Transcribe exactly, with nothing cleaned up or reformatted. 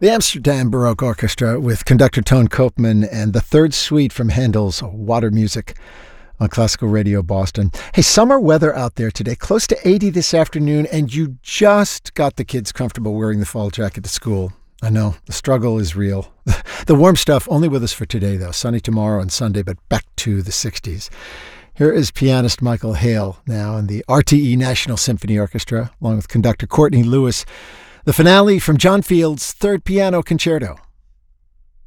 The Amsterdam Baroque Orchestra with conductor Tone Koopman and the third suite from Handel's Water Music on Classical Radio Boston. Hey, summer weather out there today, close to eighty this afternoon, and you just got the kids comfortable wearing the fall jacket to school. I know, the struggle is real. The warm stuff only with us for today, though. Sunny tomorrow and Sunday, but back to the sixties. Here is pianist Michael Hale now in the R T E National Symphony Orchestra, along with conductor Courtney Lewis. The finale from John Field's Third Piano Concerto.